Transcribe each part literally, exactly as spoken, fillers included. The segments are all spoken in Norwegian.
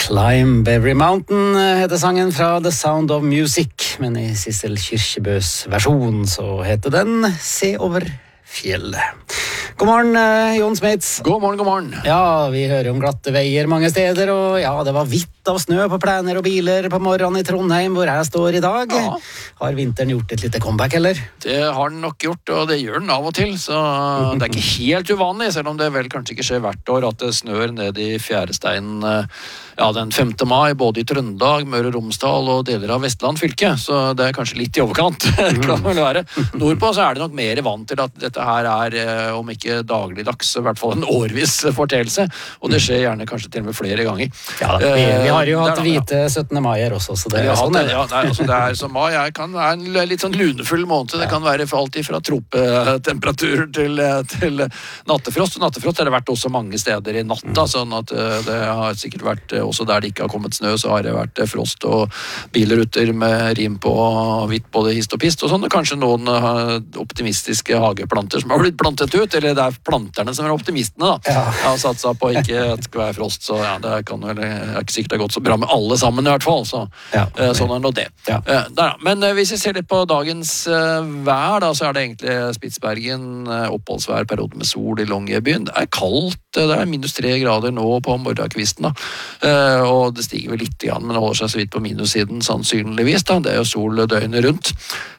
Climb Every Mountain heter sangen fra The Sound of Music, men i Sissel Kyrkjebøs versjon så heter den Se over fjellet. God morgen, Jon Smeits. God morgen, god morgen. Ja, vi hører om glatte veier mange steder, og ja, det var hvitt av snø på plener og biler på morgenen i Trondheim, hvor jeg står i dag. Ja. Har vinteren gjort et lite comeback, eller? Det har den nok gjort, og det gjør den av og til, så det er ikke helt uvanlig, selv om det vel kanskje ikke skjer hvert år at det snør ned i fjæresteinen ja, den femte mai, både i Trøndelag, Møre og Romsdal og deler av Vestland fylke, så det er kanskje litt i overkant, kan vel være. Nordpå så er det nok mer vant til at dette her er, om ikke dagligdags, i hvert fall en årvis fortelse, og det skjer gjerne kanskje til og med flere ganger. Ja, vi, vi har jo hatt hvite syttende mai her også, så det er sånn. Det, ja, nei, altså det er som mai, jeg kan være en litt sånn lunefull måned, det kan være for alltid fra tropetemperatur til, til nattefrost, og nattefrost har det vært også mange steder i natta, sånn at det har sikkert vært også der det ikke har kommet snø, så har det vært frost og bilruter med rim på hvitt både hist og pist, og sånn, og kanskje noen optimistiske hageplanter som har blitt plantet ut, eller det er planterne som er optimistene da. Ja. Jeg har satset på ikke at det skal være frost, så ja, det kan vel, jeg er ikke sikkert det har gått så bra med alle sammen i hvert fall, så ja, okay. Sånn er nå det. Ja. Der, ja. Men hvis vi ser litt på dagens vær, da, så er det egentlig Spitsbergen, oppholdsvær, periode med sol i Longyearbyen. Det er kaldt, det er minus tre grader nå på morgenkvisten, da. Og det stiger vel litt igjen, men det holder seg så vidt på minussiden sannsynligvis, da. Det er jo sol døgnet rundt.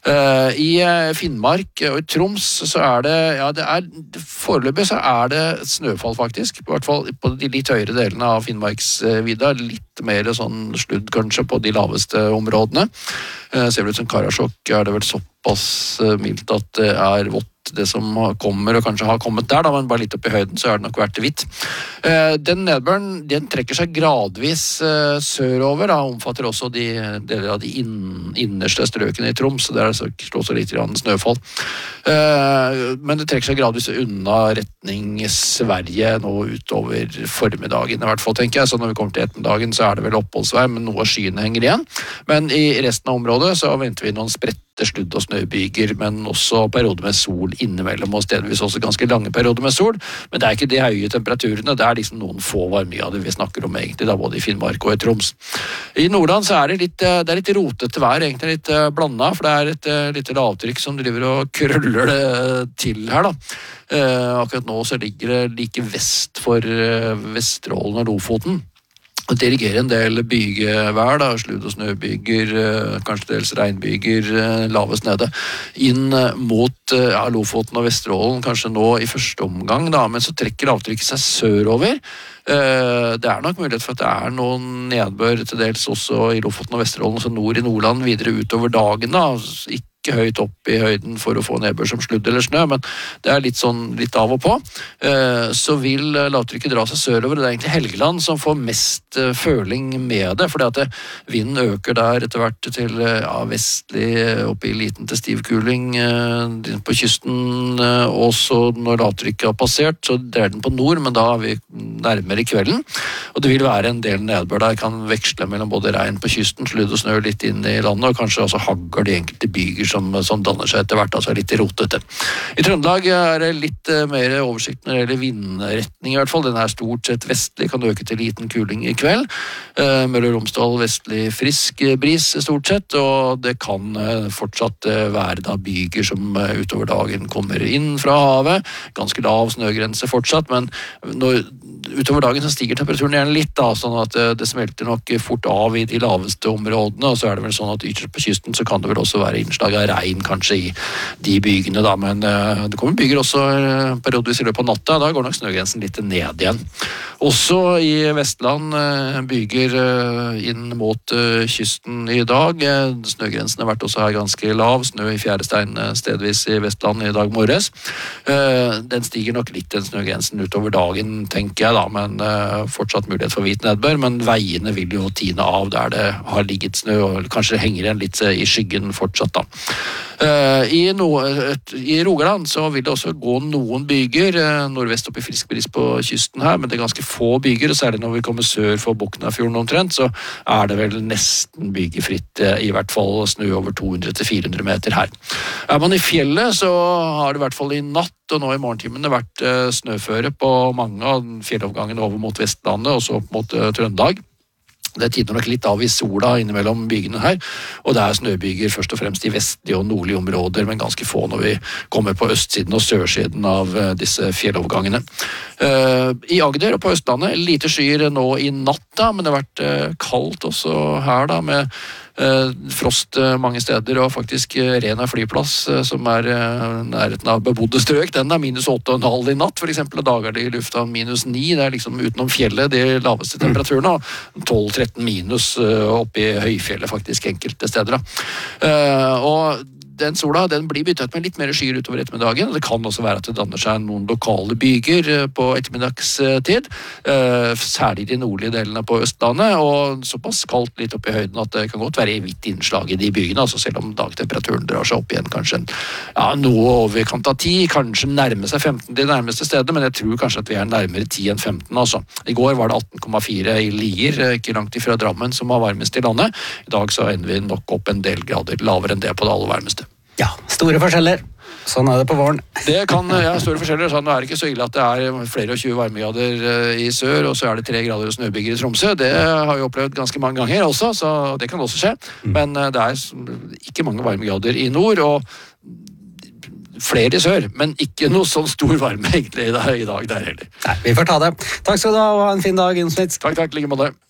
I Finnmark og i Troms så er det, ja, det er, foreløpig så er det snøfall faktisk, i hvert fall på de litt høyere delene av Finnmarksvidda, litt mer sånn sludd kanskje på de laveste områdene. Ser vel ut som Karasjok er det vel såpass mildt at det er vått det som kommer og kanskje har kommet der, da, men bare litt opp i høyden så er det nok vært hvitt. Den nedbøren, den trekker seg gradvis sørover, da, omfatter også de deler av de inn, innerste strøkene i Troms, så det er så, også litt grann snøfall. Men det trekker seg gradvis unna retning Sverige nå utover formiddagen, i hvert fall tenker jeg, så når vi kommer til ettermiddagen så er det vel oppholdsvær, men noe av skyene henger igjen. Men i resten av området så venter vi noen spredt sludd- og snøbyger, men også perioder med sol innimellom, og stedvis også ganske lange perioder med sol, men det er ikke de høye temperaturene, det er liksom noen få varmegrader vi snakker om egentlig, da, både i Finnmark og i Troms. I Nordland så er det litt, det er litt rotete vær, egentlig litt blandet, for det er et litt lavtrykk som driver og krøller det til her, da. Eh, akkurat nå så ligger det like vest for Vesterålen og Lofoten. Det dirigerer en del bygevær, da, sludd- og snøbyger, kanskje dels regnbyger, lavest nede, inn mot ja, Lofoten og Vesterålen, kanskje nå i første omgang, da, men så trekker avtrykket seg sørover. Det er nok mulighet for at det er noen nedbør til dels også i Lofoten og Vesterålen, så nord i Nordland videre utover dagen, da, ikke høyt opp i høyden for å få nedbør som sludd eller snø, men det er litt sånn litt av og på. Så vil lavtrykket dra seg sørover, og det er egentlig Helgeland som får mest føling med det, fordi at vinden øker der etter hvert til ja, vestlig, oppe i liten til stiv kuling på kysten, og så når lavtrykket har passert, så dreier den på nord, men da er vi nærmere kvelden, og det vil være en del nedbør der, kan veksle mellom både regn på kysten, sludd og snø litt inn i landet, og kanskje også hagger de enkelte byger som Som, som danner seg etter hvert, altså litt rotete. I Trøndelag er det litt uh, mer oversikt når det gjelder vindretning i hvert fall. Den er stort sett vestlig, kan øke til liten kuling i kveld. Uh, Møre og Romsdal vestlig frisk bris stort sett, og det kan uh, fortsatt uh, være da byger som uh, utover dagen kommer inn fra havet. Ganske lav snøgrense fortsatt, men når, utover dagen så stiger temperaturen gjerne litt, da, sånn at uh, det smelter nok fort av i de laveste områdene, og så er det vel sånn at ytterst på kysten så kan det vel også være innslag av regn kanskje i de bygene da, men uh, det kommer byger også uh, periodvis i løpet av natta, da går nok snøgrensen litt ned igjen. Også i Vestland uh, byger uh, inn mot uh, kysten i dag. Uh, snøgrensen har vært også her ganske lav, snø i fjærestein uh, stedvis i Vestland i dag morges. Uh, den stiger nok litt den snøgrensen utover dagen, tenker jeg da, men uh, fortsatt mulighet for hvit nedbør, men veiene vil jo tine av der det har ligget snø, og kanskje henger igjen litt uh, i skyggen fortsatt da. Uh, i, no, I Rogaland så vil det også gå noen byger, uh, nordvest opp i frisk bris på kysten her, men det er ganske få byger, og særlig når vi kommer sør for Boknafjorden omtrent, så er det vel nesten bygefritt, uh, i hvert fall snø over to hundre til fire hundre meter her. Er man i fjellet, så har det i hvert fall i natt og nå i morgentimene vært uh, snøføre på mange av fjellovergangene over mot Vestlandet, og så opp mot uh, Trøndelag. Det tidner nok litt av i sola innimellom bygene her, og det er snøbyger først og fremst i vestlige og nordlige områder, men ganske få når vi kommer på østsiden og sørsiden av disse fjellovergangene. I Agder og på Østlandet, lite skyer nå i natta, men det har vært kaldt også her da, med frost mange steder, og faktisk Rena flyplass, som er nærheten av bebodde strøk, den er minus åtte og en halv i natt, for eksempel, og dager det i lufta minus ni, det er liksom utenom fjellet de laveste temperaturene, og tolv tretten minus oppe i høyfjellet faktisk enkelte steder. Da. Og den sola den blir byttet med litt mer skyer utover ettermiddagen, og det kan også være at det danner seg noen lokale byger på ettermiddagstid, særlig i de nordlige delene på Østlandet, og såpass kaldt litt opp i høyden at det kan godt være hvitt innslag i de bygene, altså selv om dagtemperaturen drar seg opp igjen kanskje ja, noe overkant av ti, kanskje nærme seg femten de nærmeste stedene, men jeg tror kanskje at vi er nærmere ti enn femten. Altså. I går var det atten komma fire i Lier, ikke langt ifra Drammen, som var varmest i landet. I dag så ender vi nok opp en del grader lavere enn det på det aller varmeste. Ja, store forskjeller. Sånn er det på våren. Det kan, ja, store forskjeller. Sånn er det ikke så ille at det er flere og tjue varmegrader i sør, og så er det tre grader og snøbygger i Tromsø. Det har vi opplevd ganske mange ganger også, så det kan også skje. Men det er ikke mange varmegrader i nord, og flere i sør, men ikke noe sånn stor varme egentlig i dag der heller. Nei, vi får ta det. Takk skal du ha, og ha en fin dag, Jon Smits. Takk, takk, like måte.